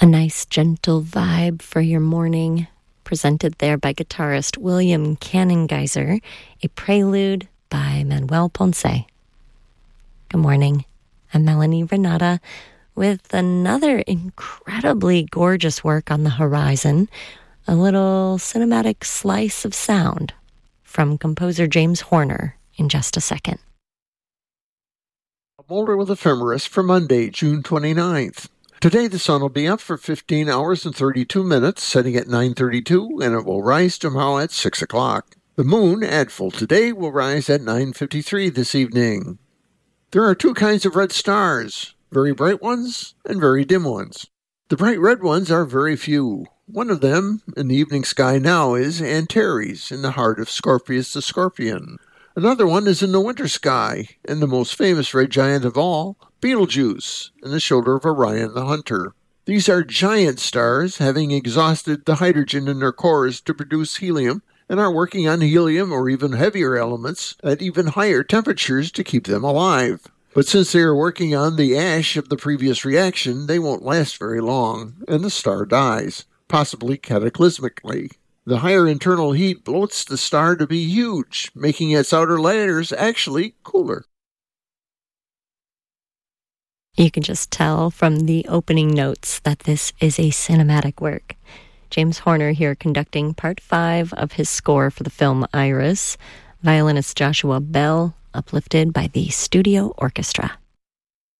A nice gentle vibe for your morning, presented there by guitarist William Cannengeiser, a prelude by Manuel Ponce. Good morning, I'm Melanie Renata with another incredibly gorgeous work on the horizon, a little cinematic slice of sound from composer James Horner in just a second. Boulder with Ephemeris for Monday, June 29th. Today the sun will be up for 15 hours and 32 minutes, setting at 9:32, and it will rise tomorrow at 6 o'clock. The moon, at full today, will rise at 9:53 this evening. There are two kinds of red stars, very bright ones and very dim ones. The bright red ones are very few. One of them in the evening sky now is Antares, in the heart of Scorpius the Scorpion. Another one is in the winter sky, and the most famous red giant of all, Betelgeuse, in the shoulder of Orion the Hunter. These are giant stars, having exhausted the hydrogen in their cores to produce helium, and are working on helium or even heavier elements at even higher temperatures to keep them alive. But since they are working on the ash of the previous reaction, they won't last very long, and the star dies, possibly cataclysmically. The higher internal heat bloats the star to be huge, making its outer layers actually cooler. You can just tell from the opening notes that this is a cinematic work. James Horner here conducting part 5 of his score for the film Iris. Violinist Joshua Bell, uplifted by the studio orchestra.